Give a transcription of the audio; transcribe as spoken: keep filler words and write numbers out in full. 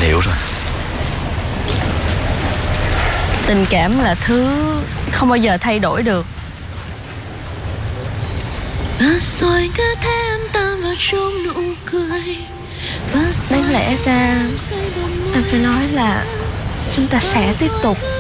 hiểu rồi. Tình cảm là thứ không bao giờ thay đổi được. Rồi cứ thế em tan vào trong nụ cười. Đáng lẽ ra anh phải nói là chúng ta sẽ tiếp tục